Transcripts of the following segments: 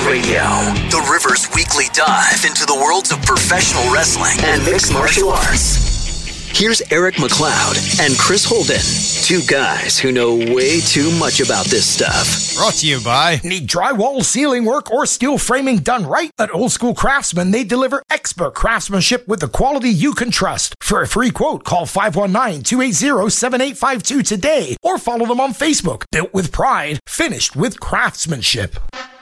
Radio, the Rivers weekly dive into the worlds of professional wrestling and mixed martial arts. Here's Eric McLeod and Chris Holden, two guys who know way too much about this stuff. Brought to you by... Need drywall, ceiling work, or steel framing done right? At Old School Craftsman, they deliver expert craftsmanship with the quality you can trust. For a free quote, call 519-280-7852 today or follow them on Facebook. Built with pride, finished with craftsmanship.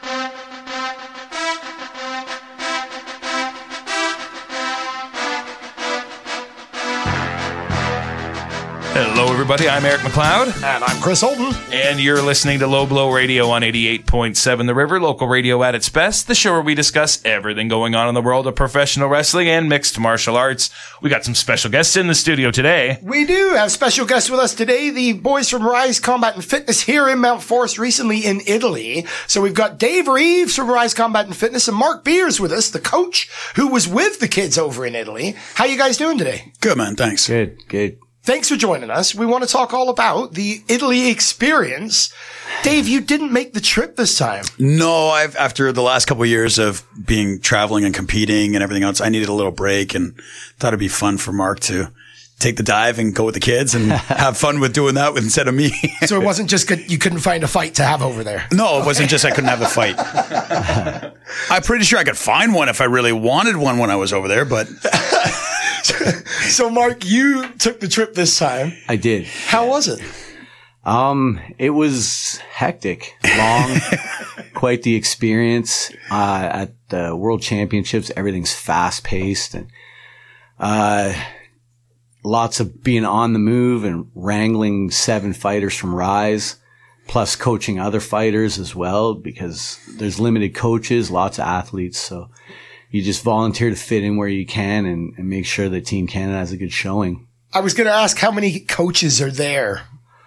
Hello, everybody. I'm Eric McLeod. And I'm Chris Holden. And you're listening to Low Blow Radio on 88.7 The River, local radio at its best, the show where we discuss everything going on in the world of professional wrestling and mixed martial arts. We got some special guests in the studio today. We do have special guests with us today, the boys from Rise Combat and Fitness here in Mount Forest, recently in Italy. So we've got Dave Reeves from Rise Combat and Fitness and Mark Beers with us, the coach who was with the kids over in Italy. How you guys doing today? Good, man. Thanks. Good. Thanks for joining us. We want to talk all about the Italy experience. Dave, you didn't make the trip this time. No, after the last couple of years of being traveling and competing and everything else, I needed a little break and thought it'd be fun for Mark to take the dive and go with the kids and have fun with doing that instead of me. So it wasn't just you couldn't find a fight to have over there. No, it wasn't just I couldn't have the fight. I'm pretty sure I could find one if I really wanted one when I was over there, but... So, Mark, you took the trip this time. I did. How was it? It was hectic, long, quite the experience. At the World Championships, everything's fast paced and, lots of being on the move and wrangling 7 fighters from Rise, plus coaching other fighters as well, because there's limited coaches, lots of athletes. So you just volunteer to fit in where you can and make sure that Team Canada has a good showing. I was going to ask how many coaches are there?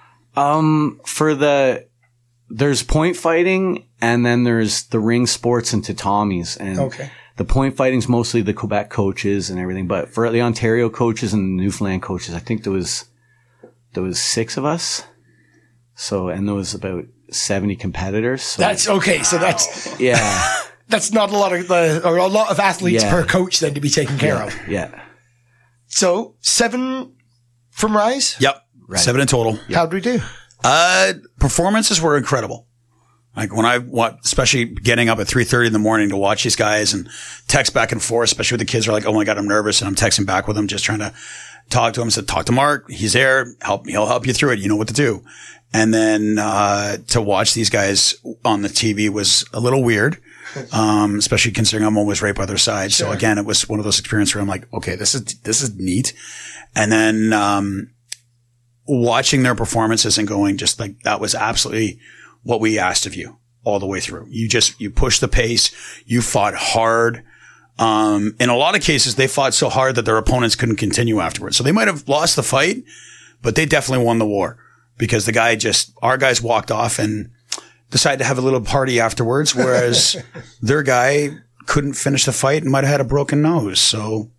There's point fighting and then there's the ring sports and tatamis. And okay. The point fighting's mostly the Quebec coaches and everything. But for the Ontario coaches and the Newfoundland coaches, I think there was 6 of us. So, and there was about 70 competitors. So that's okay. So that's, yeah. That's not a lot of athletes per coach then to be taken care of. Yeah. So 7 from Rise? Yep. Right. 7 in total. Yep. How'd we do? Performances were incredible. Like when especially getting up at 3:30 in the morning to watch these guys and text back and forth, especially when the kids are like, oh my God, I'm nervous. And I'm texting back with them, just trying to talk to him. I said, talk to Mark. He's there. He'll help you through it. You know what to do. And then, to watch these guys on the TV was a little weird. Especially considering I'm always right by their side. Sure. So again, it was one of those experiences where I'm like, okay, this is neat. And then, watching their performances and going just like, that was absolutely what we asked of you all the way through. You pushed the pace. You fought hard. In a lot of cases, they fought so hard that their opponents couldn't continue afterwards. So they might have lost the fight, but they definitely won the war because our guys walked off and decided to have a little party afterwards, whereas their guy couldn't finish the fight and might have had a broken nose. So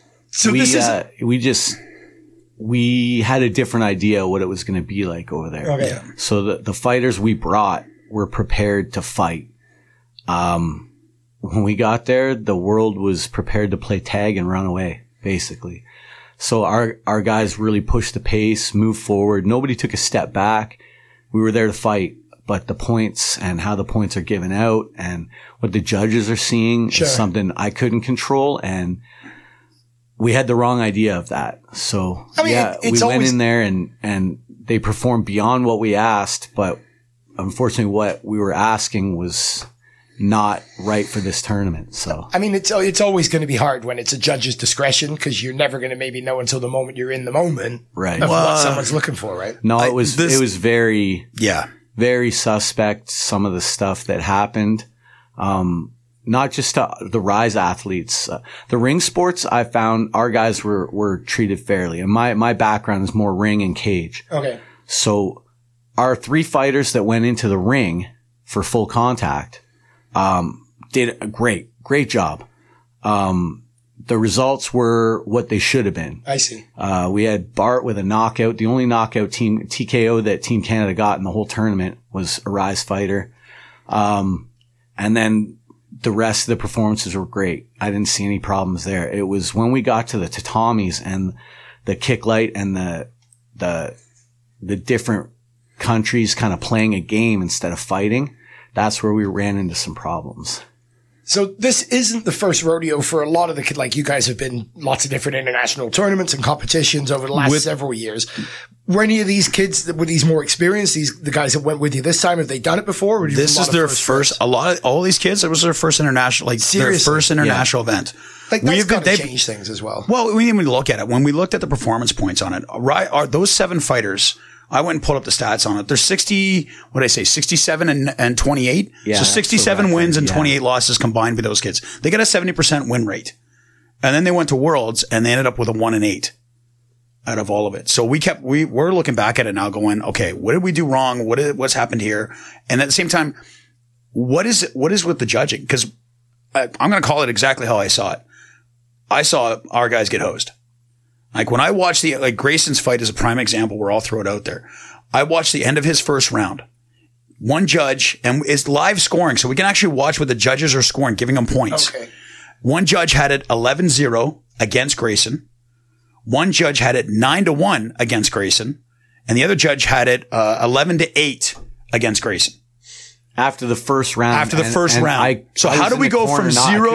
we had a different idea what it was going to be like over there. Okay. Yeah. So the fighters we brought were prepared to fight. When we got there, the world was prepared to play tag and run away, basically. So our guys really pushed the pace, moved forward. Nobody took a step back. We were there to fight. But the points and how the points are given out and what the judges are seeing is something I couldn't control. And we had the wrong idea of that. So we went in there and they performed beyond what we asked. But unfortunately, what we were asking was not right for this tournament. So, I mean, it's always going to be hard when it's a judge's discretion because you're never going to maybe know until the moment you're in the moment right. of what someone's looking for, right? No, it was very, very suspect, some of the stuff that happened. Not just the Rise athletes. The ring sports, I found our guys were treated fairly. And my background is more ring and cage. Okay. So our 3 fighters that went into the ring for full contact, did a great job. The results were what they should have been. I see. We had Bart with a knockout. The only knockout TKO that Team Canada got in the whole tournament was a Rise fighter. And then the rest of the performances were great. I didn't see any problems there. It was when we got to the tatamis and the kick light and the different countries kind of playing a game instead of fighting. That's where we ran into some problems. So this isn't the first rodeo for a lot of the kids. Like, you guys have been lots of different international tournaments and competitions over the last several years. Were any of these kids that were these more experienced, the guys that went with you this time, have they done it before? Or this is their first, all these kids, it was their first international, their first international event. Like, that's got to change things as well. Well, we didn't even look at it. When we looked at the performance points on it, those 7 fighters, I went and pulled up the stats on it. They're 67 and 28. Yeah, so 67 wins and 28 losses combined with those kids. They got a 70% win rate. And then they went to Worlds and they ended up with a 1-8 out of all of it. So we're looking back at it now going, okay, what did we do wrong? What's happened here? And at the same time, what is with the judging? Because I'm going to call it exactly how I saw it. I saw our guys get hosed. Like, when I watched Grayson's fight is a prime example where I'll throw it out there. I watched the end of his first round. One judge, and it's live scoring, so we can actually watch what the judges are scoring, giving them points. Okay. One judge had it 11-0 against Grayson. One judge had it 9-1 against Grayson. And the other judge had it 11-8 against Grayson. After the first round. So how do we go from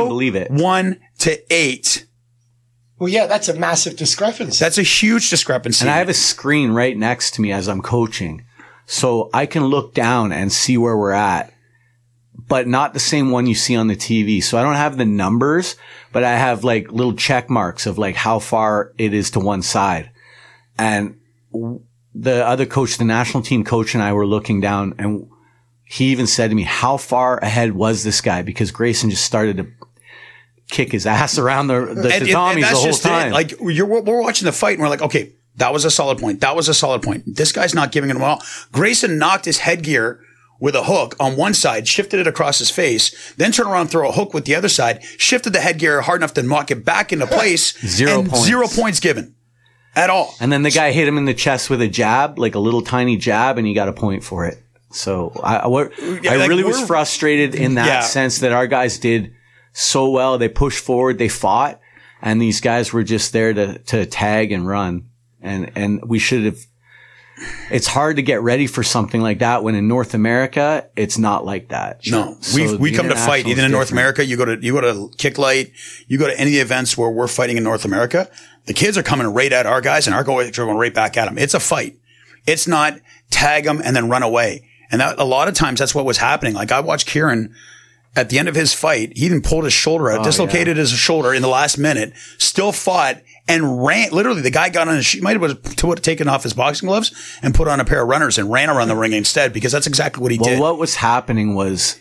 0-1 to 8? Well, yeah, that's a massive discrepancy. That's a huge discrepancy. And I have a screen right next to me as I'm coaching. So I can look down and see where we're at, but not the same one you see on the TV. So I don't have the numbers, but I have like little check marks of like how far it is to one side. And the other coach, the national team coach, and I were looking down, and he even said to me, how far ahead was this guy? Because Grayson just started to kick his ass around the tatamis the whole time. Like, we're watching the fight and we're like, okay, that was a solid point. That was a solid point. This guy's not giving it all. Grayson knocked his headgear with a hook on one side, shifted it across his face, then turned around and throw a hook with the other side, shifted the headgear hard enough to knock it back into place. 0 points. 0 points given at all. And then the guy hit him in the chest with a jab, like a little tiny jab, and he got a point for it. So I really was frustrated in that sense that our guys did so well. They pushed forward, they fought, and these guys were just there to tag and run. And we should have, it's hard to get ready for something like that when in North America, it's not like that. No, we come to fight. Even in North America, you go to Kick Light, you go to any of the events where we're fighting in North America, the kids are coming right at our guys and our guys are going right back at them. It's a fight. It's not tag them and then run away. And that, a lot of times that's what was happening. Like, I watched Kieran at the end of his fight, he even pulled his shoulder out, dislocated his shoulder in the last minute, still fought and ran. Literally, the guy got on he might have taken off his boxing gloves and put on a pair of runners and ran around the ring instead, because that's exactly what he did. Well, what was happening was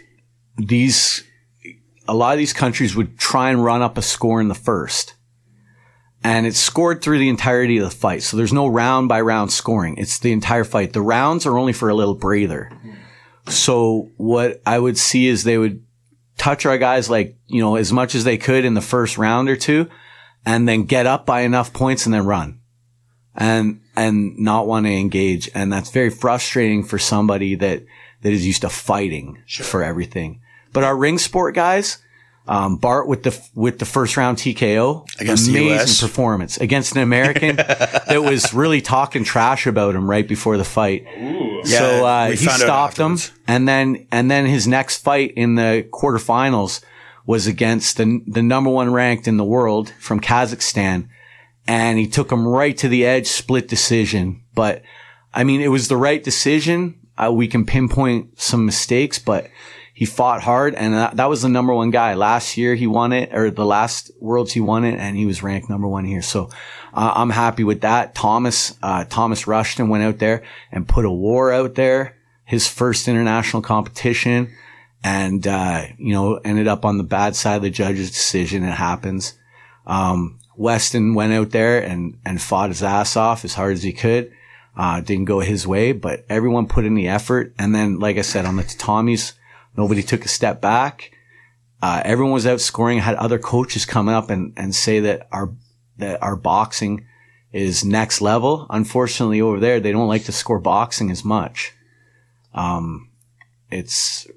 a lot of these countries would try and run up a score in the first. And it's scored through the entirety of the fight. So there's no round by round scoring. It's the entire fight. The rounds are only for a little breather. So what I would see is they would touch our guys as much as they could in the first round or two, and then get up by enough points and then run and not want to engage. And that's very frustrating for somebody that is used to fighting for everything. But our ring sport guys, Bart with the first round TKO, against amazing performance against an American that was really talking trash about him right before the fight. Ooh. So he stopped him, and then his next fight in the quarterfinals was against the number one ranked in the world from Kazakhstan, and he took him right to the edge, split decision. But I mean, it was the right decision. We can pinpoint some mistakes, but he fought hard, and that was the number one guy. Last year he won it, or the last Worlds he won it, and he was ranked number one here. So I'm happy with that. Thomas Rushton went out there and put a war out there, his first international competition, and ended up on the bad side of the judge's decision. It happens. Weston went out there and fought his ass off as hard as he could. Didn't go his way, but everyone put in the effort. And then, like I said, on the tatamis, nobody took a step back. Everyone was out scoring. I had other coaches come up and say that our boxing is next level. Unfortunately, over there, they don't like to score boxing as much. It's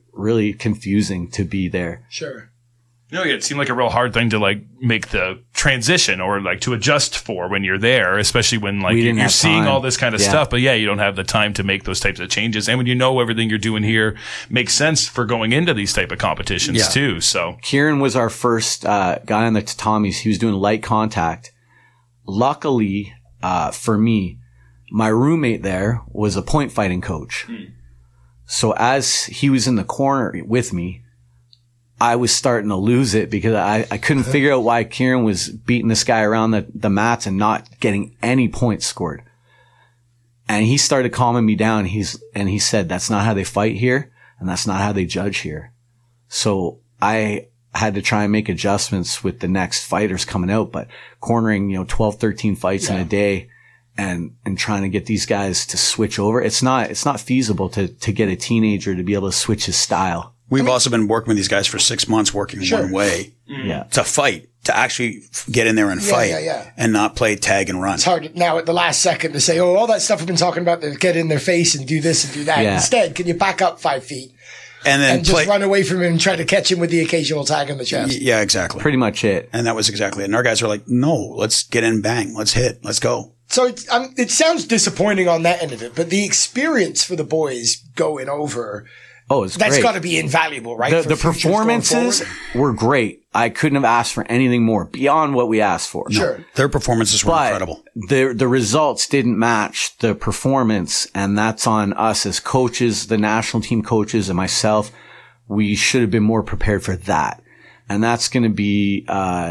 really confusing to be there. Sure. Yeah, it seemed like a real hard thing to like make the transition or like to adjust for when you're there, especially when like We didn't you're have seeing time. all this kind of stuff. But yeah, you don't have the time to make those types of changes. And when you know everything you're doing here makes sense for going into these type of competitions too. So Kieran was our first guy on the tatamis. He was doing light contact. Luckily for me, my roommate there was a point fighting coach. So as he was in the corner with me, I was starting to lose it because I couldn't figure out why Kieran was beating this guy around the mats and not getting any points scored. And he started calming me down. He said, that's not how they fight here. And that's not how they judge here. So I had to try and make adjustments with the next fighters coming out, but cornering, 12, 13 fights in a day and trying to get these guys to switch over. It's not feasible to get a teenager to be able to switch his style. We've also been working with these guys for 6 months, working one way to fight, to actually get in there and fight and not play tag and run. It's hard now at the last second to say, all that stuff we've been talking about, to get in their face and do this and do that. Yeah. Instead, can you back up 5 feet and then and just run away from him and try to catch him with the occasional tag on the chest? Yeah, exactly. Pretty much it. And that was exactly it. And our guys were like, no, let's get in, bang, let's hit, let's go. So it sounds disappointing on that end of it, but the experience for the boys going over, it's that's great. got to be invaluable, right? The performances were great. I couldn't have asked for anything more beyond what we asked for. Sure. No, their performances were incredible. The results didn't match the performance, and that's on us as coaches, the national team coaches and myself. We should have been more prepared for that. And that's going to be,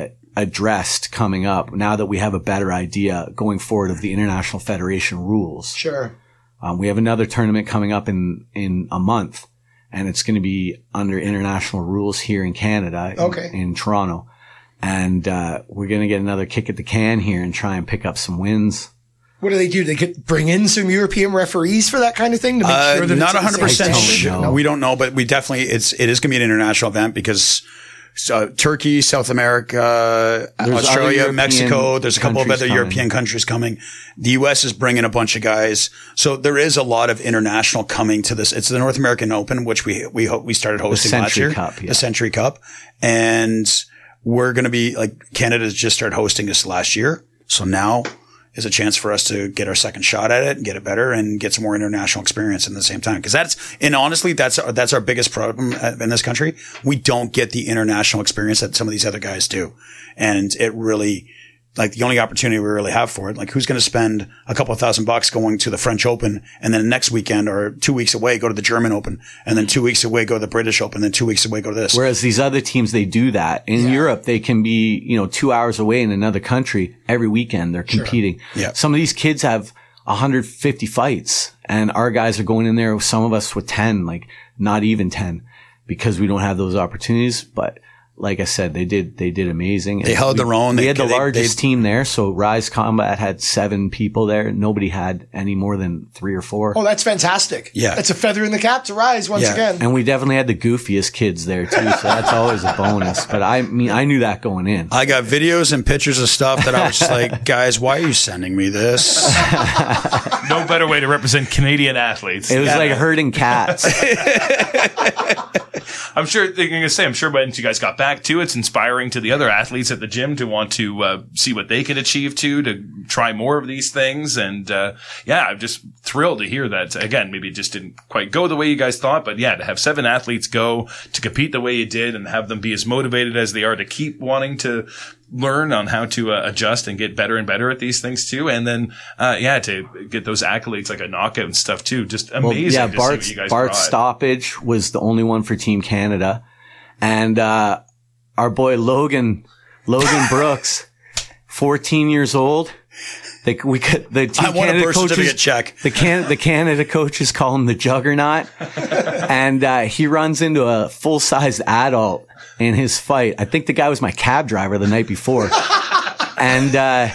addressed coming up now that we have a better idea going forward of the International Federation rules. Sure. We have another tournament coming up in a month, and it's going to be under international rules here in Canada, in Toronto. And we're going to get another kick at the can here and try and pick up some wins. What do? They could bring in some European referees for that kind of thing to make sure that not it's 100% sure. No. We don't know, but we definitely it is going to be an international event because Turkey, South America, Australia, Mexico. There's a couple of other European countries coming. The U.S. is bringing a bunch of guys. So there is a lot of international coming to this. It's the North American Open, which we started hosting last year. The Century Cup. And we're going to be Canada's just started hosting this last year. So now is a chance for us to get our second shot at it and get it better and get some more international experience in the same time. Cause honestly, that's our biggest problem in this country. We don't get the international experience that some of these other guys do. And it really, the only opportunity we really have for it, who's going to spend a couple of $1,000 going to the French Open and then next weekend or 2 weeks away go to the German Open and then 2 weeks away go to the British Open, then 2 weeks away go to this. Whereas these other teams, they do that. In Europe, they can be, 2 hours away in another country every weekend. They're competing. Sure. Yeah. Some of these kids have 150 fights and our guys are going in there, some of us with 10, not even 10 because we don't have those opportunities. But like I said, they did amazing. They held their own. We had the largest team there. So Rise Combat had 7 people there. Nobody had any more than 3 or 4. Oh, that's fantastic. Yeah. That's a feather in the cap to Rise once again. And we definitely had the goofiest kids there too. So that's always a bonus. But I knew that going in. I got videos and pictures of stuff that I was just like, guys, why are you sending me this? no better way to represent Canadian athletes. It was like herding cats. I'm sure once you guys got back to it's inspiring to the other athletes at the gym to want to see what they could achieve to try more of these things. And I'm just thrilled to hear that. Again, maybe it just didn't quite go the way you guys thought, but to have 7 athletes go to compete the way you did and have them be as motivated as they are to keep wanting to learn on how to adjust and get better and better at these things too. And then, to get those accolades like a knockout and stuff too. Just amazing to see what you guys Bart brought. Stoppage was the only one for Team Canada. And, our boy Logan Brooks, 14 years old. The Team Canada coaches, check. the Canada coaches call him the Juggernaut. And, he runs into a full-sized adult in his fight. I think the guy was my cab driver the night before. And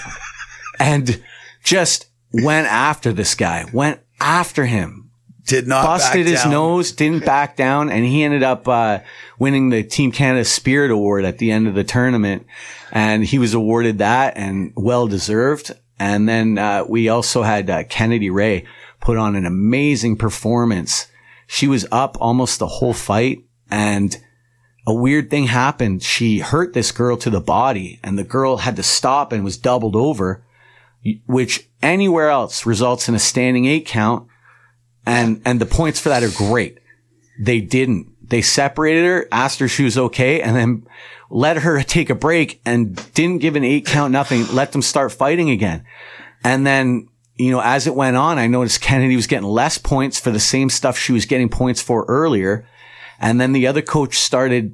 just went after this guy, went after him. Did not busted his nose, didn't back down, and he ended up winning the Team Canada Spirit Award at the end of the tournament. And he was awarded that, and well deserved. And then we also had Kennedy Ray put on an amazing performance. She was up almost the whole fight, and a weird thing happened. She hurt this girl to the body, and the girl had to stop and was doubled over, which anywhere else results in a standing 8 count. And the points for that are great. They didn't. They separated her, asked her if she was okay, and then let her take a break and didn't give an 8 count, nothing, let them start fighting again. And then, as it went on, I noticed Kennedy was getting less points for the same stuff she was getting points for earlier. And then the other coach started,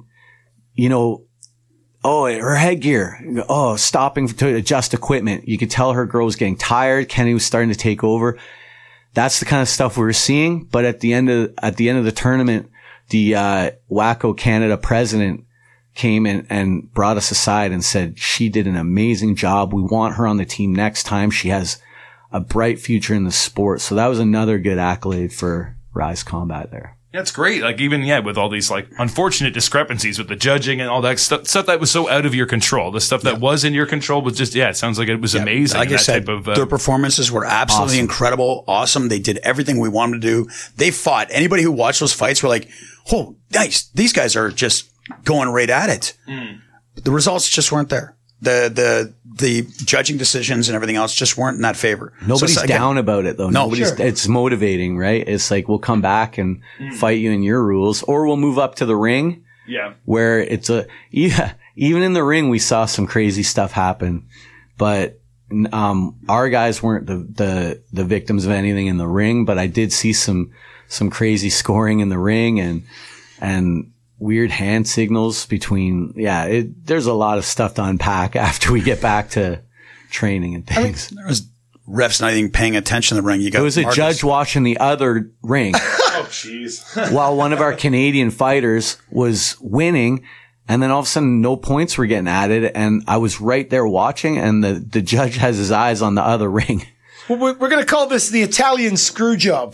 her headgear, stopping to adjust equipment. You could tell her girl was getting tired. Kennedy was starting to take over. That's the kind of stuff we were seeing. But at the end of the tournament, the WACO Canada president came and brought us aside and said, she did an amazing job. We want her on the team next time. She has a bright future in the sport. So that was another good accolade for Rise Combat there. That's great. Like even, with all these like unfortunate discrepancies with the judging and all that stuff that was so out of your control. The stuff that was in your control was just, it sounds like it was amazing. Like I said, their performances were absolutely incredible, awesome. They did everything we wanted to do. They fought. Anybody who watched those fights were like, oh, nice. These guys are just going right at it. But the results just weren't there. The judging decisions and everything else just weren't in that favor. Nobody's down about it though. No, it's motivating, right? It's like, we'll come back and fight you in your rules, or we'll move up to the ring. Yeah. Where it's even in the ring, we saw some crazy stuff happen, but, our guys weren't the victims of anything in the ring, but I did see some crazy scoring in the ring and weird hand signals between, there's a lot of stuff to unpack after we get back to training and things. There was refs not even paying attention to the ring. There was a judge watching the other ring. Oh, jeez. While one of our Canadian fighters was winning, and then all of a sudden no points were getting added, and I was right there watching, and the judge has his eyes on the other ring. Well, we're going to call this the Italian screw job.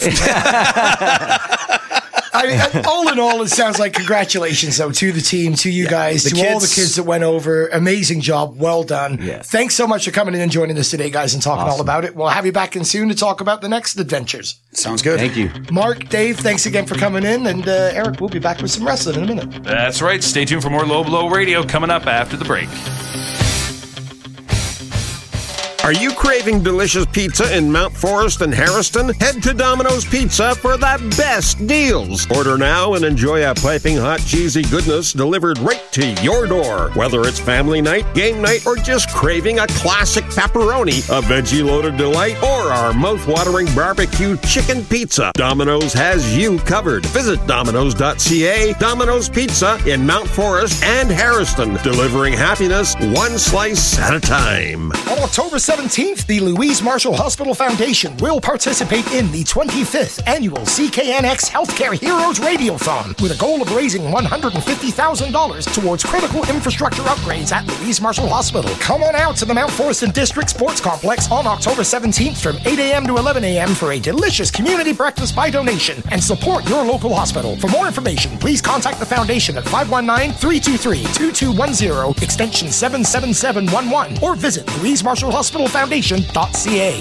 All in all, it sounds like congratulations, though, to the team, to you guys, to all the kids that went over. Amazing job. Well done. Yeah. Thanks so much for coming in and joining us today, guys, and talking all about it. We'll have you back in soon to talk about the next adventures. Sounds good. Thank you. Mark, Dave, thanks again for coming in. And Eric, we'll be back with some wrestling in a minute. That's right. Stay tuned for more Low Blow Radio coming up after the break. Are you craving delicious pizza in Mount Forest and Harrison? Head to Domino's Pizza for the best deals. Order now and enjoy a piping hot cheesy goodness delivered right to your door. Whether it's family night, game night, or just craving a classic pepperoni, a veggie-loaded delight, or our mouth-watering barbecue chicken pizza, Domino's has you covered. Visit Domino's.ca. Domino's Pizza in Mount Forest and Harrison, delivering happiness one slice at a time. On October 17th, the Louise Marshall Hospital Foundation will participate in the 25th annual CKNX Healthcare Heroes Radiothon with a goal of raising $150,000 towards critical infrastructure upgrades at Louise Marshall Hospital. Come on out to the Mount Forest and District Sports Complex on October 17th from 8 a.m. to 11 a.m. for a delicious community breakfast by donation and support your local hospital. For more information, please contact the foundation at 519-323-2210, extension 77711, or visit LouiseMarshallHospitalFoundation.ca.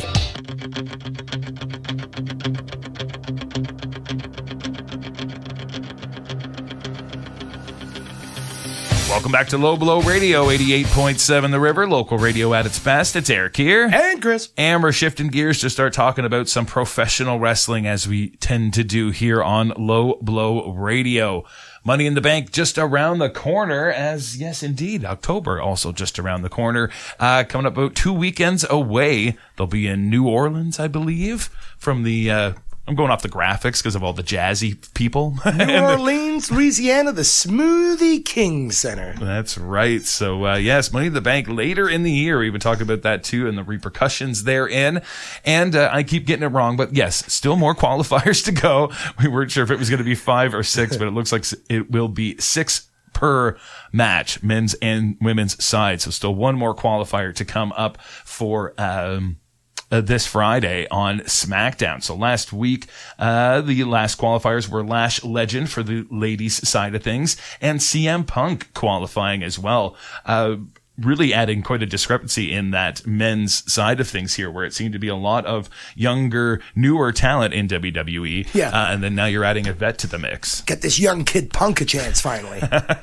Welcome back to Low Blow Radio, 88.7 The River, local radio at its best. It's Eric here. And Chris. And we're shifting gears to start talking about some professional wrestling, as we tend to do here on Low Blow Radio. Money in the Bank just around the corner, as yes, indeed, October also just around the corner. Coming up about 2 weekends away. They'll be in New Orleans, I believe, from the, I'm going off the graphics because of all the jazzy people. New Orleans, Louisiana, the Smoothie King Center. That's right. So, yes, Money in the Bank later in the year. We even talk about that too and the repercussions therein. And I keep getting it wrong, but yes, still more qualifiers to go. We weren't sure if it was going to be 5 or 6, but it looks like it will be 6 per match, men's and women's side. So still one more qualifier to come up for, this Friday on SmackDown. So last week, the last qualifiers were Lash Legend for the ladies' side of things, and CM Punk qualifying as well. really adding quite a discrepancy in that men's side of things here, where it seemed to be a lot of younger, newer talent in WWE. Yeah. And then now you're adding a vet to the mix. Get this young kid Punk a chance finally.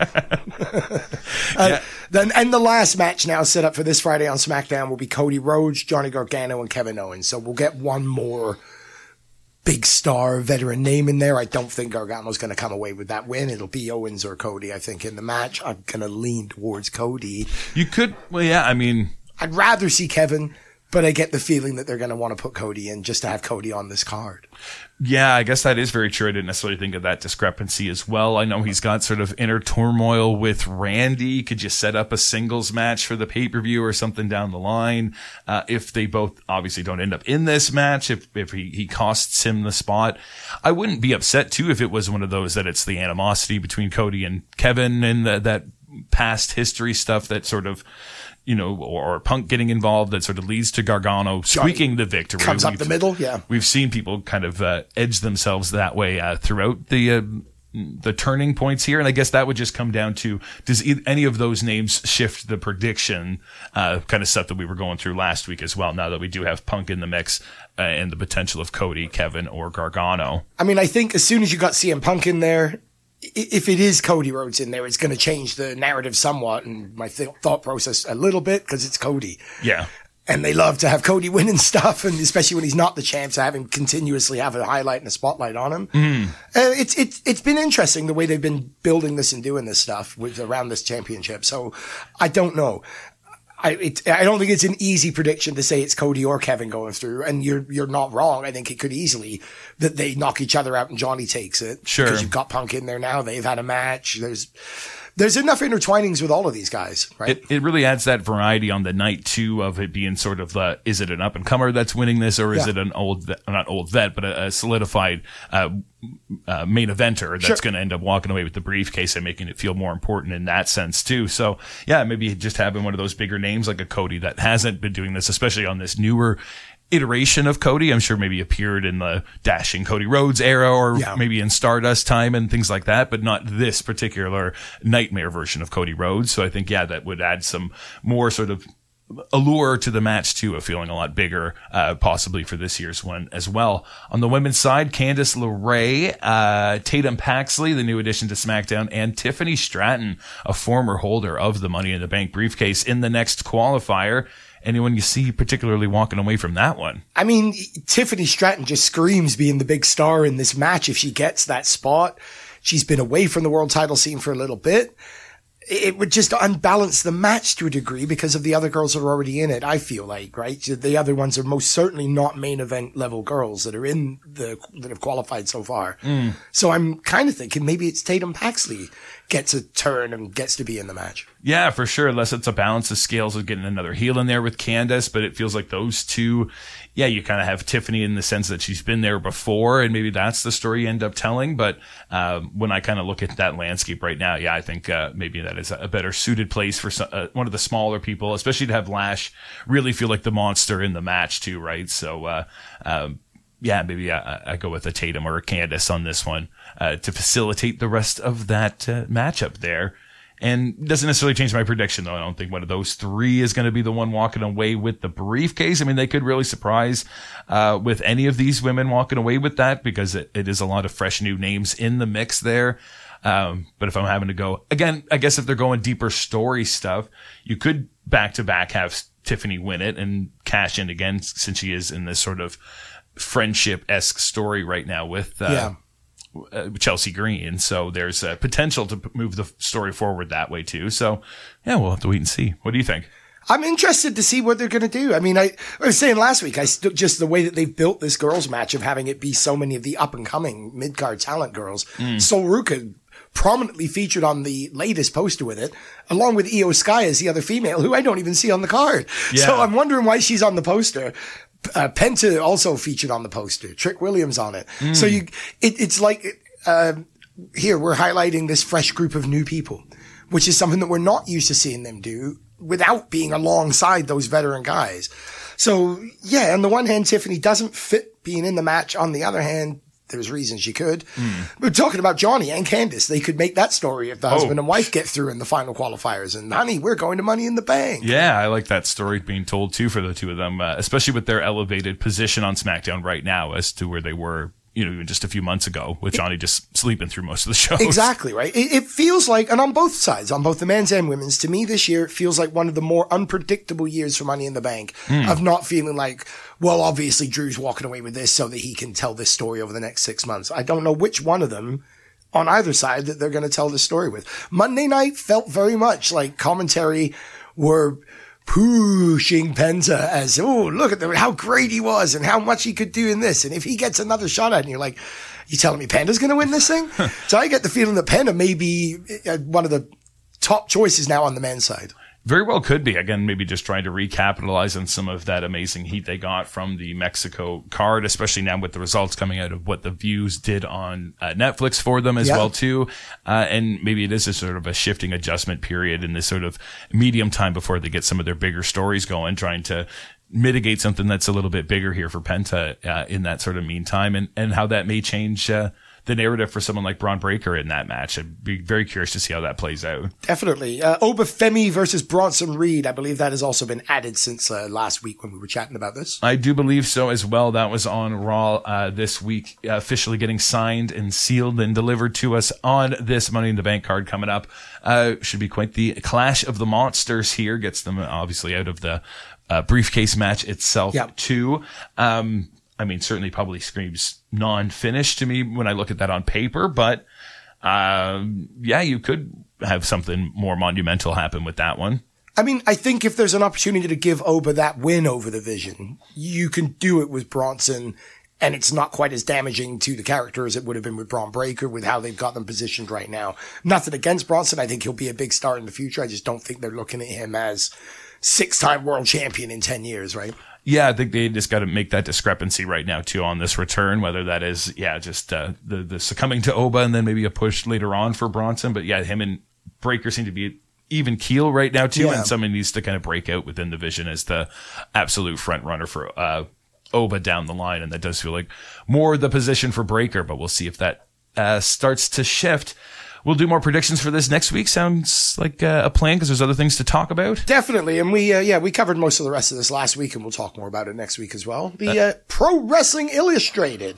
Then the last match now set up for this Friday on SmackDown will be Cody Rhodes, Johnny Gargano, and Kevin Owens. So we'll get one more big star veteran name in there. I don't think Gargano's going to come away with that win. It'll be Owens or Cody, I think, in the match. I'm going to lean towards Cody. You could, well, yeah, I mean, I'd rather see Kevin, but I get the feeling that they're going to want to put Cody in just to have Cody on this card. yeah, I guess that is very true. I didn't necessarily think of that discrepancy as well. I know he's got sort of inner turmoil with Randy. Could you set up a singles match for the pay-per-view or something down the line? If they both obviously don't end up in this match, if he costs him the spot, I wouldn't be upset too if it was one of those that it's the animosity between Cody and Kevin and that past history stuff that sort of, you know, or Punk getting involved that sort of leads to Gargano squeaking the victory. Comes up the middle, yeah. We've seen people kind of edge themselves that way throughout the turning points here, and I guess that would just come down to, does any of those names shift the prediction kind of stuff that we were going through last week as well, now that we do have Punk in the mix and the potential of Cody, Kevin, or Gargano? I mean, I think as soon as you got CM Punk in there, if it is Cody Rhodes in there, it's going to change the narrative somewhat and my thought process a little bit because it's Cody. Yeah. And they love to have Cody winning stuff, and especially when he's not the champ, to have him continuously have a highlight and a spotlight on him. It's been interesting the way they've been building this and doing this stuff around this championship. So I don't know. I don't think it's an easy prediction to say it's Cody or Kevin going through, and you're not wrong. I think it could easily that they knock each other out and Johnny takes it. Sure. Because you've got Punk in there now. They've had a match. There's enough intertwinings with all of these guys, right? It really adds that variety on the night too, of it being sort of is it an up and comer that's winning this, or is it an not old vet, but a solidified main eventer that's going to end up walking away with the briefcase and making it feel more important in that sense too. So yeah, maybe just having one of those bigger names like a Cody that hasn't been doing this, especially on this newer iteration of Cody. I'm sure maybe appeared in the Dashing Cody Rhodes era, or maybe in Stardust time and things like that, but not this particular nightmare version of Cody Rhodes. So I think, that would add some more sort of allure to the match too, of feeling a lot bigger, possibly for this year's one as well. On the women's side, Candice LeRae, Tatum Paxley, the new addition to SmackDown, and Tiffany Stratton, a former holder of the Money in the Bank briefcase, in the next qualifier. Anyone you see particularly walking away from that one? I mean, Tiffany Stratton just screams being the big star in this match if she gets that spot. She's been away from the world title scene for a little bit. It would just unbalance the match to a degree because of the other girls that are already in it, I feel like, right? The other ones are most certainly not main event level girls that are that have qualified so far. So I'm kind of thinking maybe it's Tatum Paxley gets a turn and gets to be in the match. Yeah, for sure. Unless it's a balance of scales of getting another heel in there with Candice, but it feels like those two, you kind of have Tiffany in the sense that she's been there before, and maybe that's the story you end up telling. But when I kind of look at that landscape right now, I think maybe that is a better suited place for one of the smaller people, especially to have Lash really feel like the monster in the match too, right? So maybe I go with a Tatum or a Candice on this one to facilitate the rest of that matchup there. And doesn't necessarily change my prediction, though. I don't think one of those three is going to be the one walking away with the briefcase. I mean, they could really surprise with any of these women walking away with that, because it is a lot of fresh new names in the mix there. But if I'm having to go, again, I guess if they're going deeper story stuff, you could back-to-back have Tiffany win it and cash in again, since she is in this sort of friendship-esque story right now with Chelsea Green. So there's a potential to move the story forward that way too. So we'll have to wait and see. What do you think? I'm interested to see what they're going to do. I mean, I was saying last week, just the way that they've built this girls match of having it be so many of the up and coming mid-card talent girls. Sol Ruka prominently featured on the latest poster with it, along with Io Sky as the other female, who I don't even see on the card. So I'm wondering why she's on the poster. Penta also featured on the poster. Trick Williams on it. So it's like, here we're highlighting this fresh group of new people, which is something that we're not used to seeing them do without being alongside those veteran guys. So on the one hand, Tiffany doesn't fit being in the match. On the other hand, there's reasons you could. We're talking about Johnny and Candice. They could make that story if the husband and wife get through in the final qualifiers. And honey, we're going to Money in the Bank. Yeah, I like that story being told too for the two of them, especially with their elevated position on SmackDown right now as to where they were, even just a few months ago with Johnny just sleeping through most of the shows. Exactly, right? It feels like, and on both sides, on both the men's and women's, to me this year, it feels like one of the more unpredictable years for Money in the Bank of not feeling like, well, obviously Drew's walking away with this so that he can tell this story over the next 6 months. I don't know which one of them on either side that they're going to tell this story with. Monday night felt very much like commentary were pushing Penta as, oh, look at how great he was and how much he could do in this. And if he gets another shot at it, and you're like, you telling me Penta's going to win this thing? So I get the feeling that Penta may be one of the top choices now on the men's side. Very well could be. Again, maybe just trying to recapitalize on some of that amazing heat they got from the Mexico card, especially now with the results coming out of what the views did on Netflix for them as well too. And maybe it is a sort of a shifting adjustment period in this sort of medium time before they get some of their bigger stories going, trying to mitigate something that's a little bit bigger here for Penta in that sort of meantime, and how that may change the narrative for someone like Braun Breaker in that match. I'd be very curious to see how that plays out. Definitely. Obafemi versus Bronson Reed. I believe that has also been added since last week when we were chatting about this. I do believe so as well. That was on Raw this week, officially getting signed and sealed and delivered to us on this Money in the Bank card coming up. Should be quite the clash of the monsters here. Gets them obviously out of the briefcase match itself too. Certainly probably screams non-finish to me when I look at that on paper, but you could have something more monumental happen with that one. I think if there's an opportunity to give Oba that win over the Vision, you can do it with Bronson, and it's not quite as damaging to the character as it would have been with Braun Breaker with how they've got them positioned right now. Nothing against Bronson. I think he'll be a big star in the future. I just don't think they're looking at him as 6-time world champion in 10 years, right? Yeah, I think they just got to make that discrepancy right now too on this return, whether that is, just the succumbing to Oba and then maybe a push later on for Bronson. But him and Breaker seem to be even keel right now too. And someone needs to kind of break out within the Vision as the absolute front runner for Oba down the line. And that does feel like more the position for Breaker, but we'll see if that starts to shift. We'll do more predictions for this next week. Sounds like a plan because there's other things to talk about. Definitely. And we covered most of the rest of this last week, and we'll talk more about it next week as well. The Pro Wrestling Illustrated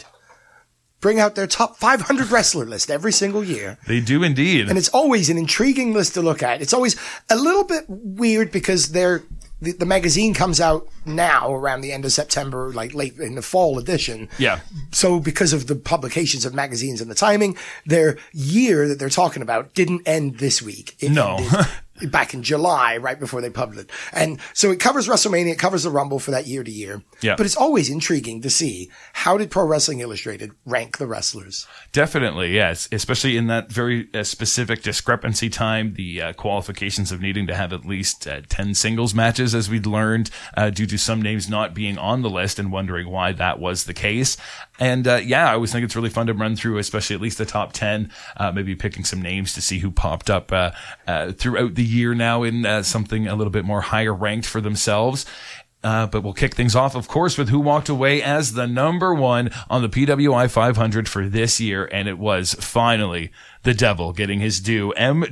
bring out their top 500 wrestler list every single year. They do indeed. And it's always an intriguing list to look at. It's always a little bit weird because the magazine comes out now around the end of September, like late in the fall edition. Yeah. So because of the publications of magazines and the timing, their year that they're talking about didn't end this week. It ended back in July, right before they published it. And so it covers WrestleMania, it covers the Rumble for that year to year. Yeah. But it's always intriguing to see how did Pro Wrestling Illustrated rank the wrestlers? Definitely, yes. Especially in that very specific discrepancy time, the qualifications of needing to have at least 10 singles matches, as we'd learned, due to some names not being on the list and wondering why that was the case. And I always think it's really fun to run through, especially at least the top 10, maybe picking some names to see who popped up throughout the year now in something a little bit more higher ranked for themselves. But we'll kick things off, of course, with who walked away as the number one on the PWI 500 for this year. And it was finally the Devil getting his due.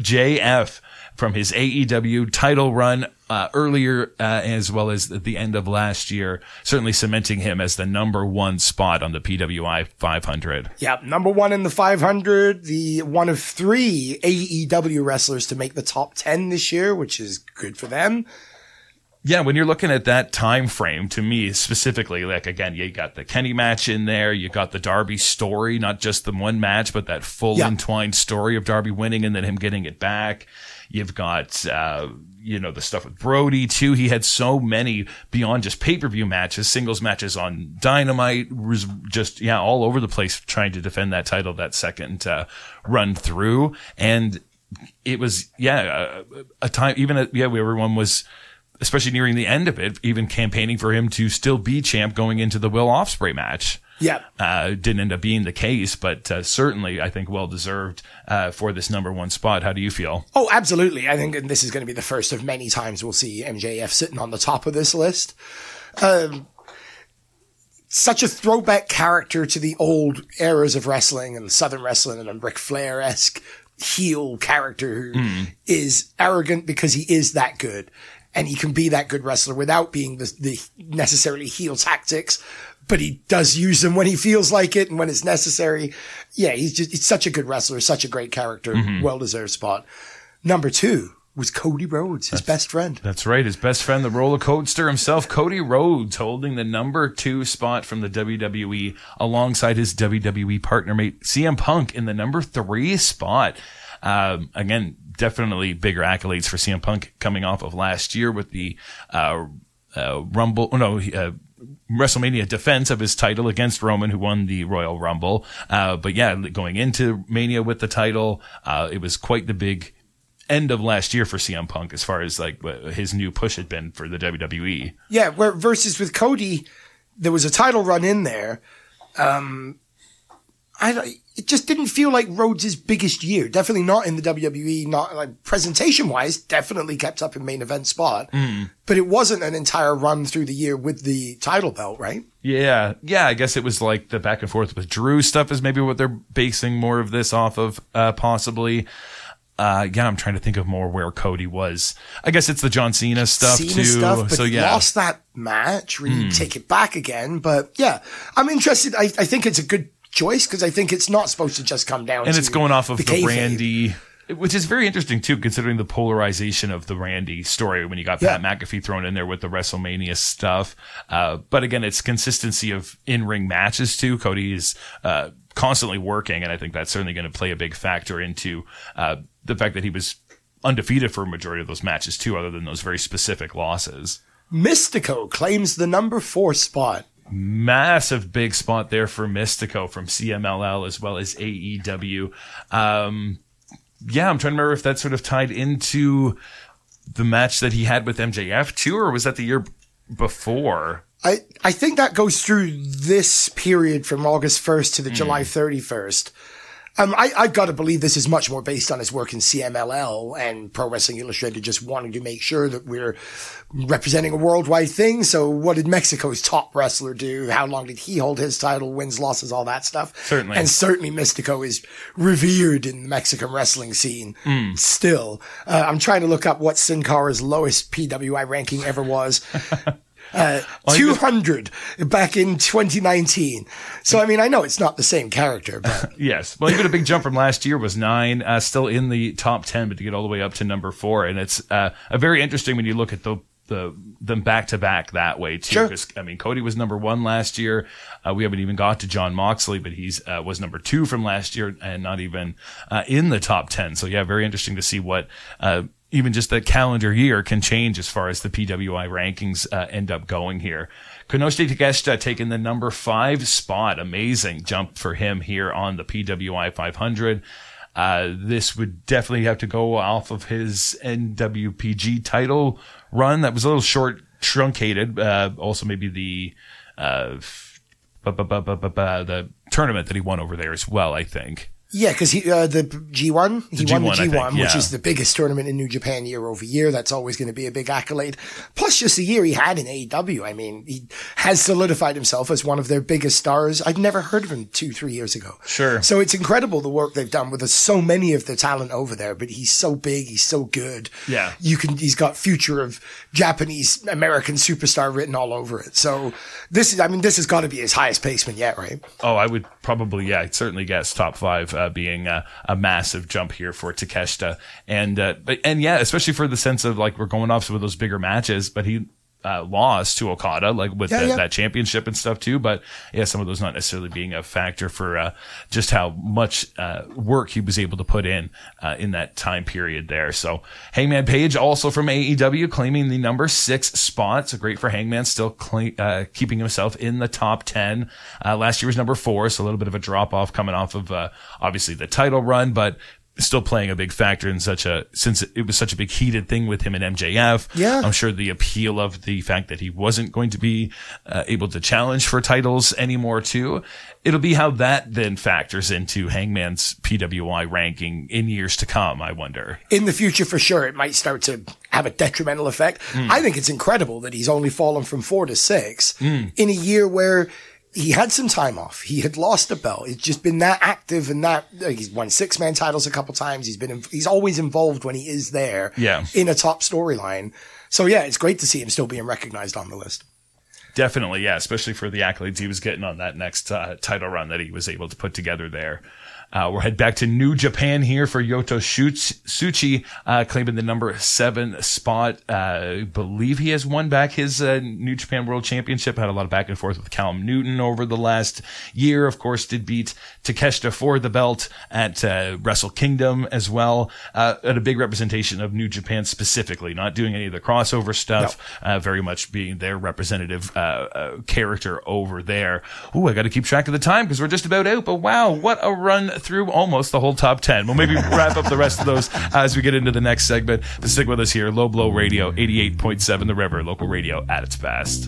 MJF from his AEW title run earlier, as well as at the end of last year, certainly cementing him as the number one spot on the PWI 500. Yeah, number one in the 500, the one of 3 AEW wrestlers to make the top 10 this year, which is good for them. Yeah, when you're looking at that time frame, to me specifically, like again, you got the Kenny match in there, you got the Darby story, not just the one match, but that full entwined story of Darby winning and then him getting it back. You've got, the stuff with Brody too. He had so many beyond just pay-per-view matches, singles matches on Dynamite, was just, all over the place trying to defend that title that second run through. And it was, a time, even, everyone was, especially nearing the end of it, even campaigning for him to still be champ going into the Will Ospreay match. Yeah. Didn't end up being the case, but certainly I think well-deserved for this number one spot. How do you feel? Oh, absolutely. I think this is going to be the first of many times we'll see MJF sitting on the top of this list. such a throwback character to the old eras of wrestling and Southern wrestling, and a Ric Flair-esque heel character who is arrogant because he is that good. And he can be that good wrestler without being the necessarily heel tactics, but he does use them when he feels like it and when it's necessary. Yeah, he's such a good wrestler, such a great character, well-deserved spot. Number 2 was Cody Rhodes, his best friend. That's right, his best friend, the roller coaster himself, Cody Rhodes, holding the number 2 spot from the WWE alongside his WWE partner mate CM Punk in the number 3 spot. Again, definitely bigger accolades for CM Punk coming off of last year with the WrestleMania defense of his title against Roman, who won the Royal Rumble. But yeah, going into Mania with the title, it was quite the big end of last year for CM Punk as far as like his new push had been for the WWE. Yeah, where versus with Cody, there was a title run in there. It just didn't feel like Rhodes' biggest year. Definitely not in the WWE, not like presentation-wise, definitely kept up in main event spot. But it wasn't an entire run through the year with the title belt, right? Yeah. Yeah, I guess it was like the back and forth with Drew stuff is maybe what they're basing more of this off of, possibly. Yeah, I'm trying to think of more where Cody was. I guess it's the John Cena stuff too. But so yeah, lost that match, really take it back again. But yeah, I'm interested. I think it's a good choice because I think it's not supposed to just come down. And to it's going off of the kayfabe. Randy, which is very interesting too, considering the polarization of the Randy story when you got Pat McAfee thrown in there with the WrestleMania stuff. But again, it's consistency of in-ring matches too. Cody is constantly working, and I think that's certainly going to play a big factor into the fact that he was undefeated for a majority of those matches too, other than those very specific losses. Mystico claims the number 4 spot. Massive big spot there for Mystico from CMLL as well as AEW. Yeah, I'm trying to remember if that sort of tied into the match that he had with MJF too, or was that the year before? I think that goes through this period from August 1st to the July 31st. I've got to believe this is much more based on his work in CMLL and Pro Wrestling Illustrated just wanting to make sure that we're representing a worldwide thing. So what did Mexico's top wrestler do? How long did he hold his title, wins, losses, all that stuff? Certainly. And certainly Mystico is revered in the Mexican wrestling scene still. I'm trying to look up what Sin Cara's lowest PWI ranking ever was. 200 back in 2019. So, I mean, I know it's not the same character, but. Yes. Well, even a big jump from last year was 9, still in the top 10, but to get all the way up to number 4. And it's, a very interesting when you look at them back to back that way too. Sure. Because, I mean, Cody was number 1 last year. We haven't even got to Jon Moxley, but he's, was number 2 from last year and not even, in the top 10. So yeah, very interesting to see what, even just the calendar year can change as far as the PWI rankings end up going here. Konosuke Takeshita taking the number 5 spot. Amazing jump for him here on the PWI 500. This would definitely have to go off of his NWPG title run. That was a little short, truncated. Also maybe the tournament that he won over there as well, I think. Yeah, because the G1, he won the G1, yeah. which is the biggest tournament in New Japan year over year. That's always going to be a big accolade. Plus, just the year he had in AEW. I mean, he has solidified himself as one of their biggest stars. I'd never heard of him 2-3 years ago. Sure. So it's incredible the work they've done with so many of the talent over there. But he's so big, he's so good. Yeah. He's got future of Japanese American superstar written all over it. So this has got to be his highest placement yet, right? Oh, I would probably, I'd certainly guess top 5. Being a massive jump here for Takeshita. And yeah, especially for the sense of like, we're going off some of those bigger matches, but he, lost to Okada, like with that championship and stuff too. But yeah, some of those not necessarily being a factor for, just how much, work he was able to put in that time period there. So Hangman Page also from AEW claiming the number 6 spot. So great for Hangman, still keeping himself in the top 10. Last year was number 4. So a little bit of a drop off coming off of, obviously the title run, but still playing a big factor in since it was such a big heated thing with him and MJF. Yeah. I'm sure the appeal of the fact that he wasn't going to be able to challenge for titles anymore too. It'll be how that then factors into Hangman's PWI ranking in years to come, I wonder. In the future, for sure, it might start to have a detrimental effect. I think it's incredible that he's only fallen from 4 to 6 in a year where he had some time off. He had lost a belt. He's just been that active and that he's won 6-man titles a couple times. He's always involved when he is there in a top storyline. So yeah, it's great to see him still being recognized on the list. Definitely, yeah, especially for the accolades he was getting on that next title run that he was able to put together there. We'll head back to New Japan here for Yota Tsuchi, claiming the number 7 spot. I believe he has won back his New Japan World Championship. Had a lot of back and forth with Callum Newton over the last year. Of course, did beat Takeshita for the belt at Wrestle Kingdom as well. At a big representation of New Japan specifically, not doing any of the crossover stuff. No. Very much being their representative character over there. Ooh, I got to keep track of the time because we're just about out. But wow, what a run through almost the whole top 10. We'll maybe wrap up the rest of those as we get into the next segment. But stick with us here. Low Blow Radio, 88.7 The River, local radio at its best.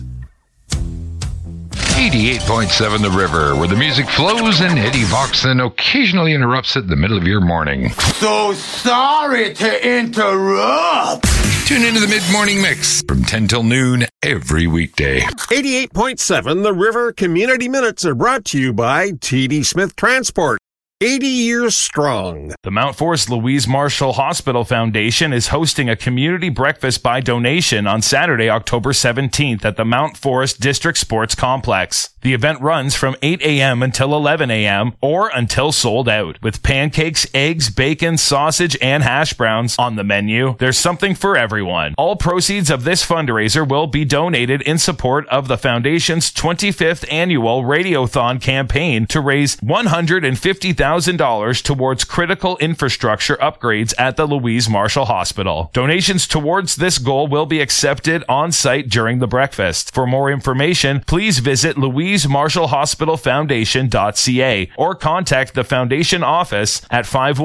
88.7 The River, where the music flows and Eddie Voxon occasionally interrupts it in the middle of your morning. So sorry to interrupt. Tune into the Mid-Morning Mix from 10 till noon every weekday. 88.7 The River Community Minutes are brought to you by TD Smith Transport. 80 years strong. The Mount Forest Louise Marshall Hospital Foundation is hosting a community breakfast by donation on Saturday, October 17th at the Mount Forest District Sports Complex. The event runs from 8 a.m. until 11 a.m. or until sold out, with pancakes, eggs, bacon, sausage, and hash browns on the menu. There's something for everyone. All proceeds of this fundraiser will be donated in support of the Foundation's 25th annual Radiothon campaign to raise $150,000 towards critical infrastructure upgrades at the Louise Marshall Hospital. Donations towards this goal will be accepted on site during the breakfast. For more information, please visit LouiseMarshallHospitalFoundation.ca or contact the Foundation office at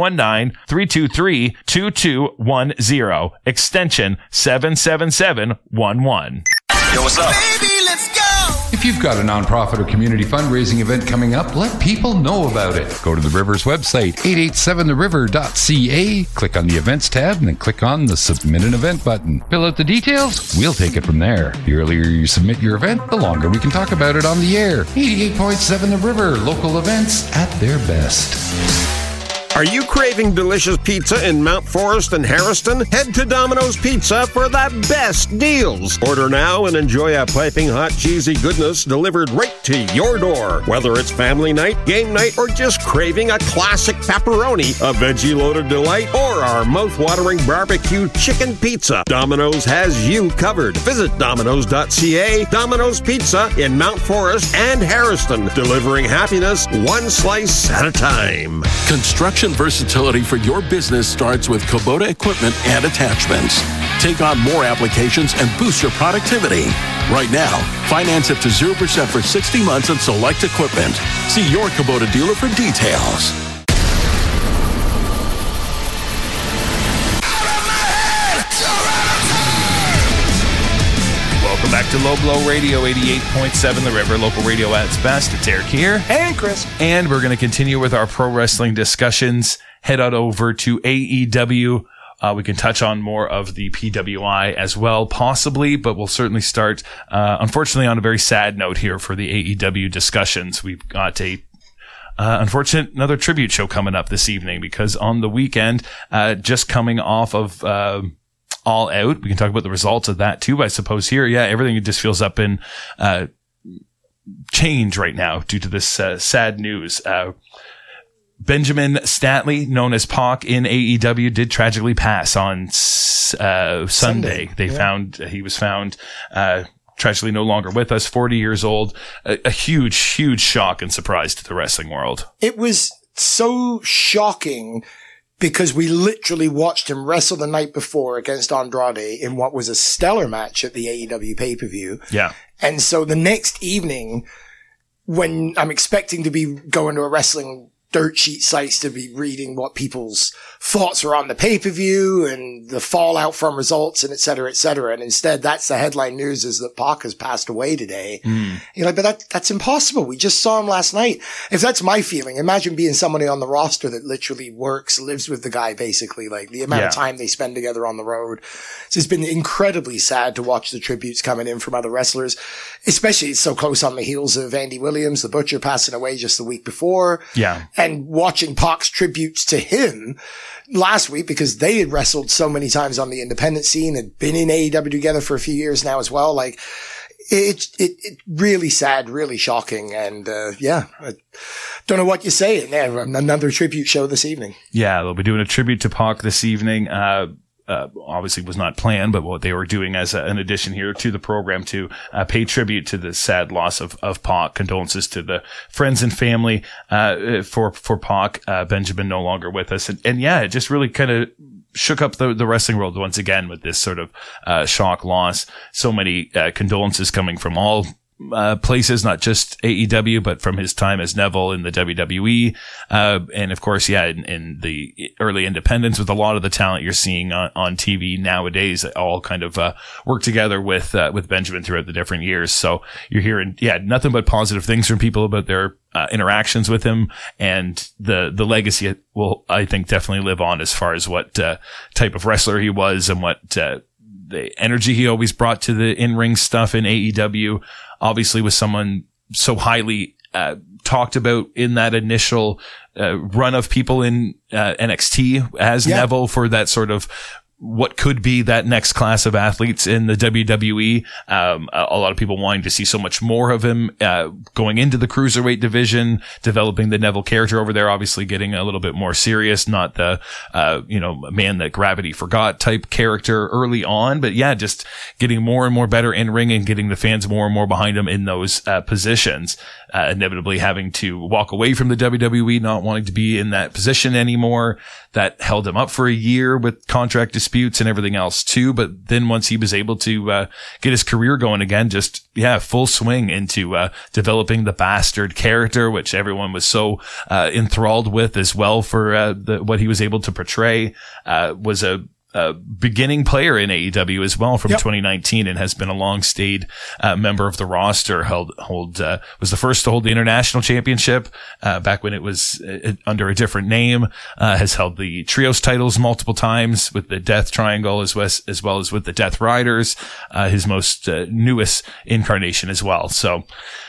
519-323-2210, extension 77711. Yo, what's up? Baby, let's go. If you've got a nonprofit or community fundraising event coming up, let people know about it. Go to the River's website, 887theriver.ca, click on the Events tab, and then click on the Submit an Event button. Fill out the details, we'll take it from there. The earlier you submit your event, the longer we can talk about it on the air. 88.7 The River, local events at their best. Are you craving delicious pizza in Mount Forest and Harriston? Head to Domino's Pizza for the best deals. Order now and enjoy a piping hot cheesy goodness delivered right to your door. Whether it's family night, game night, or just craving a classic pepperoni, a veggie-loaded delight, or our mouth-watering barbecue chicken pizza, Domino's has you covered. Visit Domino's.ca. Domino's Pizza in Mount Forest and Harriston, delivering happiness one slice at a time. Construction versatility for your business starts with Kubota equipment and attachments. Take on more applications and boost your productivity. Right now, finance up to 0% for 60 months on select equipment. See your Kubota dealer for details. Welcome back to Low Blow Radio, 88.7 The River, local radio at its best. It's Eric here. And Chris. And we're going to continue with our pro wrestling discussions. Head on over to AEW. We can touch on more of the PWI as well, possibly, but we'll certainly start, unfortunately, on a very sad note here for the AEW discussions. We've got unfortunate another tribute show coming up this evening because on the weekend, just coming off of, All Out. We can talk about the results of that too, I suppose here. Yeah, everything just feels up in, change right now due to this, sad news. Benjamin Statler, known as Pac in AEW, did tragically pass on, Sunday. He was found, tragically no longer with us, 40 years old. A huge, huge shock and surprise to the wrestling world. It was so shocking because we literally watched him wrestle the night before against Andrade in what was a stellar match at the AEW pay-per-view. Yeah. And so the next evening, when I'm expecting to be going to a wrestling dirt sheet sites to be reading what people's thoughts are on the pay-per-view and the fallout from results and et cetera, et cetera. And instead, that's the headline news, is that Pac has passed away today. You're like, but that's impossible. We just saw him last night. If that's my feeling, imagine being somebody on the roster that literally lives with the guy, basically, like the amount of time they spend together on the road. So it's been incredibly sad to watch the tributes coming in from other wrestlers, especially it's so close on the heels of Andy Williams, the Butcher, passing away just the week before. Yeah. And watching Pac's tributes to him last week, because they had wrestled so many times on the independent scene, had been in AEW together for a few years now as well. Like, it really sad, really shocking. And, I don't know what you say. Another tribute show this evening. Yeah, they'll be doing a tribute to Pac this evening. Obviously was not planned, but what they were doing as an addition here to the program to pay tribute to the sad loss of Pac. Condolences to the friends and family for Pac. Benjamin no longer with us. And it just really kind of shook up the wrestling world once again with this sort of shock loss. So many condolences coming from all places, not just AEW, but from his time as Neville in the WWE. And of course, in the early independents, with a lot of the talent you're seeing on TV nowadays, all kind of work together with Benjamin throughout the different years. So you're hearing, nothing but positive things from people about their interactions with him, and the legacy will, I think, definitely live on as far as what type of wrestler he was and what the energy he always brought to the in-ring stuff in AEW. Obviously was someone so highly talked about in that initial run of people in NXT as Neville, for that sort of what could be that next class of athletes in the WWE. A lot of people wanting to see so much more of him, going into the cruiserweight division, developing the Neville character over there, obviously getting a little bit more serious, not the, man that gravity forgot type character early on, but just getting more and more better in ring and getting the fans more and more behind him in those, positions, inevitably having to walk away from the WWE, not wanting to be in that position anymore. That held him up for a year with contract disputes and everything else too. But then once he was able to get his career going again, just full swing into developing the Bastard character, which everyone was so enthralled with as well for what he was able to portray. Was a beginning player in AEW as well from 2019, and has been a long-stayed member of the roster. Was the first to hold the international championship back when it was under a different name. Has held the trios titles multiple times with the Death Triangle as well as with the Death Riders. His most newest incarnation as well. So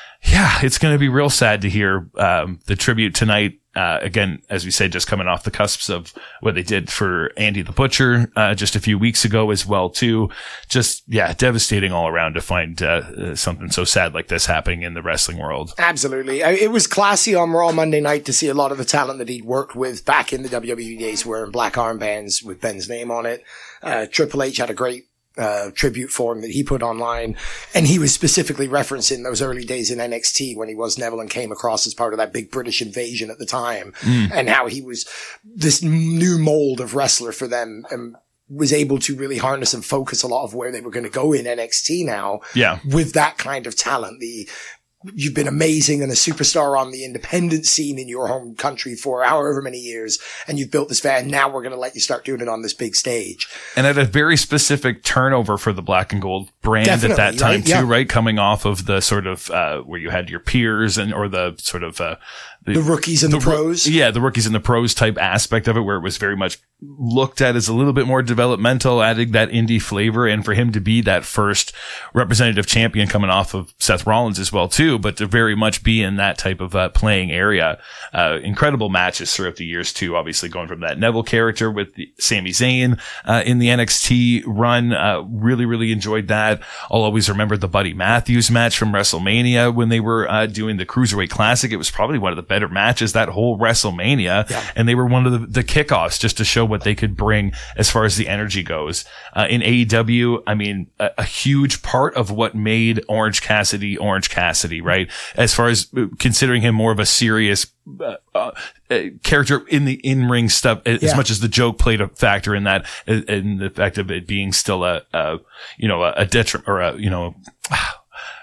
it's going to be real sad to hear the tribute tonight. Again, as we said, just coming off the cusps of what they did for Andy the Butcher, just a few weeks ago as well, too. Just, devastating all around to find, something so sad like this happening in the wrestling world. Absolutely. It was classy on Raw Monday night to see a lot of the talent that he'd worked with back in the WWE days wearing black armbands with Ben's name on it. Triple H had a great tribute for him that he put online, and he was specifically referencing those early days in NXT when he was Neville and came across as part of that big British invasion at the time, and how he was this new mold of wrestler for them, and was able to really harness and focus a lot of where they were going to go in NXT now with that kind of talent. You've been amazing and a superstar on the independent scene in your home country for however many years, and you've built this fan. Now we're going to let you start doing it on this big stage. And at a very specific turnover for the Black and Gold brand at that time, too, right? Coming off of the sort of, where you had your peers or the sort of, the rookies and the pros. The rookies and the pros type aspect of it, where it was very much looked at as a little bit more developmental, adding that indie flavor. And for him to be that first representative champion coming off of Seth Rollins as well, too, but to very much be in that type of playing area. Incredible matches throughout the years, too, obviously going from that Neville character with Sami Zayn in the NXT run. Really, really enjoyed that. I'll always remember the Buddy Matthews match from WrestleMania when they were doing the Cruiserweight Classic. It was probably one of the better matches that whole WrestleMania, and they were one of the kickoffs just to show what they could bring as far as the energy goes. In AEW, I mean, a huge part of what made Orange Cassidy, right? As far as considering him more of a serious character in the in-ring stuff, as much as the joke played a factor in that, and the fact of it being still a detriment or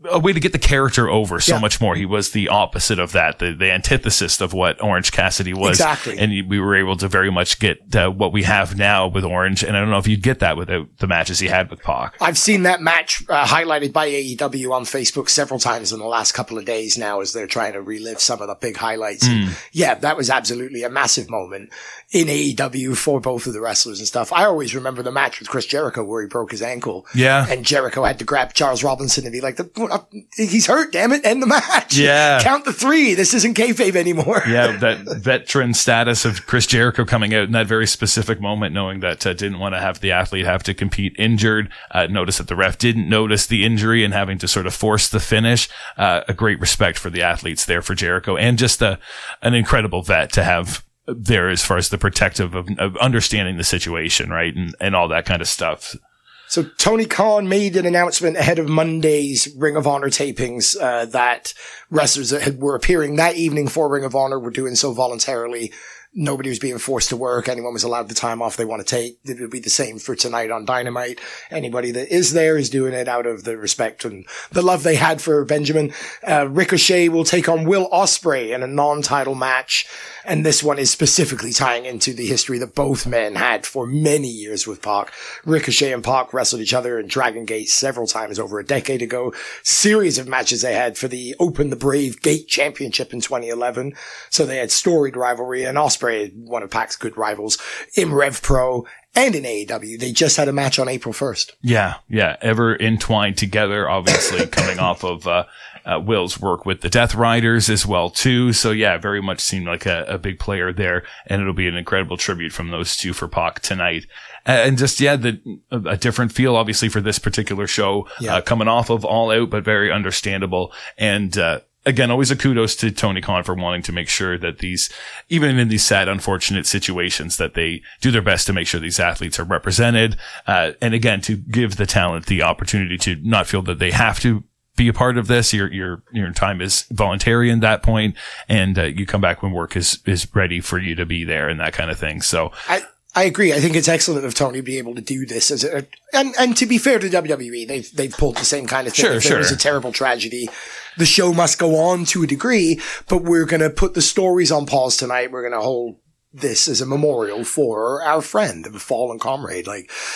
a way to get the character over so Yeah. much more. He was the opposite of that, the antithesis of what Orange Cassidy was. Exactly. And we were able to very much get what we have now with Orange. And I don't know if you'd get that without the matches he had with Pac. I've seen that match highlighted by AEW on Facebook several times in the last couple of days now as they're trying to relive some of the big highlights. And yeah, that was absolutely a massive moment in AEW for both of the wrestlers and stuff. I always remember the match with Chris Jericho where he broke his ankle. Yeah. And Jericho had to grab Charles Robinson and be like, he's hurt, damn it, end the match. Yeah. Count the 3. This isn't kayfabe anymore. Yeah, that veteran status of Chris Jericho coming out in that very specific moment, knowing that didn't want to have the athlete have to compete injured. Notice that the ref didn't notice the injury and having to sort of force the finish. A great respect for the athletes there for Jericho, and just an incredible vet to have there as far as the protective of understanding the situation, right? And all that kind of stuff. So Tony Khan made an announcement ahead of Monday's Ring of Honor tapings that wrestlers that were appearing that evening for Ring of Honor were doing so voluntarily. Nobody was being forced to work. Anyone was allowed the time off they want to take. It would be the same for tonight on Dynamite. Anybody that is there is doing it out of the respect and the love they had for Benjamin. Ricochet will take on Will Ospreay in a non-title match. And this one is specifically tying into the history that both men had for many years with Pac. Ricochet and Pac wrestled each other in Dragon Gate several times over a decade ago. Series of matches they had for the Open the Brave Gate Championship in 2011. So they had storied rivalry, and Ospreay, one of Pac's good rivals, in Rev Pro and in AEW. They just had a match on April 1st. Yeah, ever entwined together, obviously coming off of Will's work with the Death Riders as well too. So yeah, very much seemed like a big player there, and it'll be an incredible tribute from those two for Pac tonight. And just, a different feel obviously for this particular show, coming off of All Out, but very understandable. And, again, always a kudos to Tony Khan for wanting to make sure that even in these sad, unfortunate situations, that they do their best to make sure these athletes are represented. And again, to give the talent the opportunity to not feel that they have to be a part of this. Your time is voluntary in that point, and you come back when work is ready for you to be there and that kind of thing. So I agree. I think it's excellent of Tony to be able to do this and to be fair to WWE, they've pulled the same kind of thing. If there was a terrible tragedy, the show must go on to a degree, but we're going to put the stories on pause tonight. We're going to hold this as a memorial for our friend, a fallen comrade.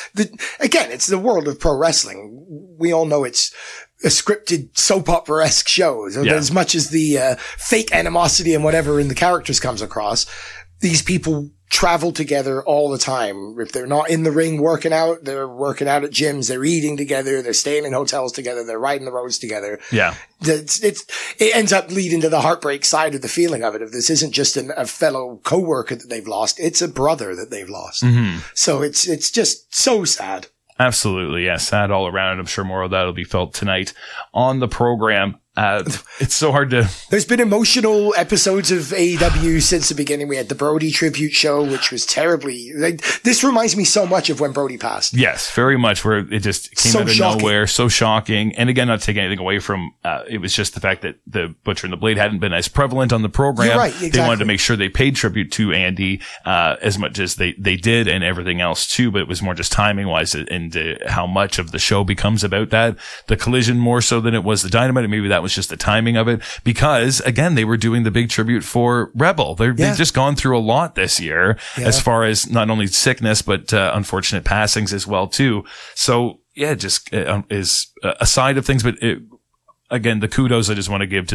Again, it's the world of pro wrestling. We all know it's a scripted soap opera-esque show. So as much as the fake animosity and whatever in the characters comes across, these people travel together all the time. If they're not in the ring working out, they're working out at gyms, they're eating together, they're staying in hotels together, they're riding the roads together. Yeah. It ends up leading to the heartbreak side of the feeling of it. If this isn't just a fellow coworker that they've lost, it's a brother that they've lost. Mm-hmm. So it's just so sad. Absolutely. Yeah. Sad all around. I'm sure more of that will be felt tonight on the program. It's so hard to... There's been emotional episodes of AEW since the beginning. We had the Brody tribute show, which was terribly... this reminds me so much of when Brody passed. Yes, very much, where it just came out of nowhere. So shocking. And again, not taking anything away from... it was just the fact that the Butcher and the Blade hadn't been as prevalent on the program. You're right, exactly. They wanted to make sure they paid tribute to Andy as much as they did, and everything else too, but it was more just timing-wise and how much of the show becomes about that. The Collision more so than it was the Dynamite, and maybe that was just the timing of it, because again, they were doing the big tribute for Rebel. They've just gone through a lot this year as far as not only sickness, but unfortunate passings as well too. So yeah, just is a side of things, but again, the kudos I just want to give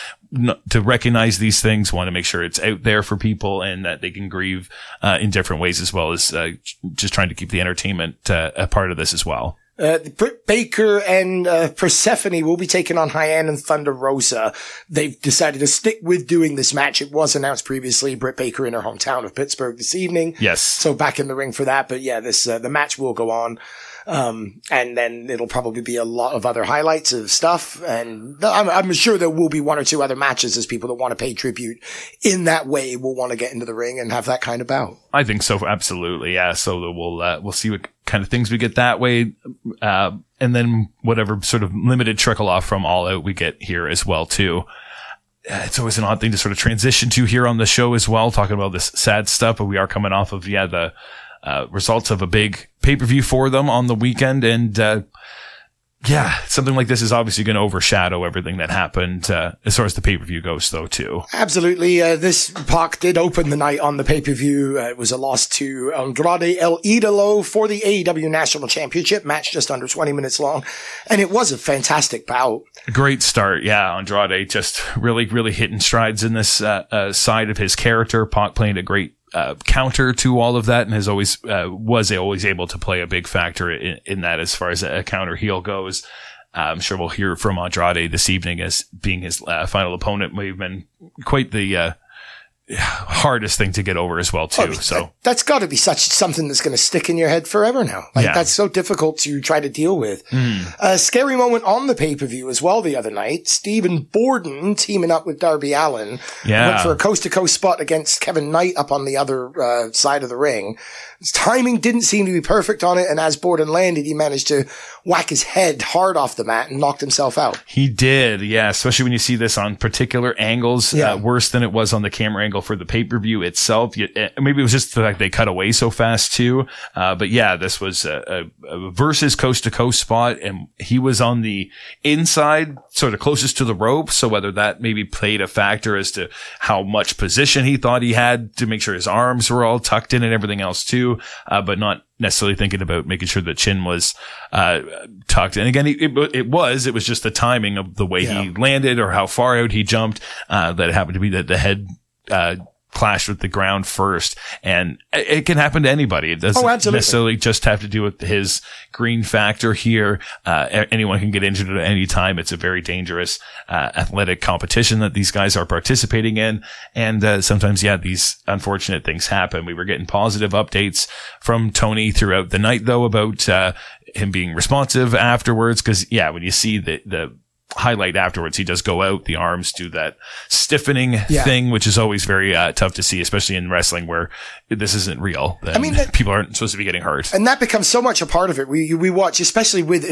to recognize these things, want to make sure it's out there for people and that they can grieve in different ways, as well as just trying to keep the entertainment a part of this as well. Britt Baker and Persephone will be taking on Hyann and Thunder Rosa. They've decided to stick with doing this match. It was announced previously, Britt Baker in her hometown of Pittsburgh this evening. Yes. So back in the ring for that. But yeah, the match will go on. And then it'll probably be a lot of other highlights of stuff. And I'm sure there will be one or two other matches as people that want to pay tribute in that way will want to get into the ring and have that kind of bout. I think so. Absolutely. Yeah. So we'll see what kind of things we get that way. And then whatever sort of limited trickle off from All Out we get here as well too. It's always an odd thing to sort of transition to here on the show as well, talking about this sad stuff, but we are coming off of, the results of a big pay-per-view for them on the weekend. And yeah, something like this is obviously going to overshadow everything that happened as far as the pay-per-view goes, though, too. Absolutely. This Pac did open the night on the pay-per-view. It was a loss to Andrade El Idolo for the AEW National Championship match, just under 20 minutes long. And it was a fantastic bout. Great start. Yeah, Andrade just really, really hitting strides in this side of his character. Pac playing a great counter to all of that, and has always was always able to play a big factor in that as far as a counter heel goes. I'm sure we'll hear from Andrade this evening as being his final opponent. May have been quite the hardest thing to get over as well, too. That's got to be something that's going to stick in your head forever now. That's so difficult to try to deal with. A scary moment on the pay-per-view as well the other night. Stephen Borden teaming up with Darby Allin. Went for a coast-to-coast spot against Kevin Knight up on the other side of the ring. His timing didn't seem to be perfect on it, and as Borden landed, he managed to whack his head hard off the mat and knocked himself out. He did, yeah, especially when you see this on particular angles, worse than it was on the camera angle for the pay-per-view itself. Maybe it was just the fact they cut away so fast, too. But yeah, this was a versus coast-to-coast spot, and he was on the inside, sort of closest to the rope, so whether that maybe played a factor as to how much position he thought he had to make sure his arms were all tucked in and everything else, too. But not necessarily thinking about making sure the chin was tucked. And again, it was just the timing of the way he landed or how far out he jumped that it happened to be that the head clashed with the ground first. And it can happen to anybody. It doesn't necessarily just have to do with his green factor here. Anyone can get injured at any time. It's a very dangerous athletic competition that these guys are participating in. And sometimes, these unfortunate things happen. We were getting positive updates from Tony throughout the night, though, about him being responsive afterwards. Because, when you see the highlight afterwards, he does go out, the arms do that stiffening thing, which is always very tough to see, especially in wrestling where this isn't real. People aren't supposed to be getting hurt. And that becomes so much a part of it. We watch, especially with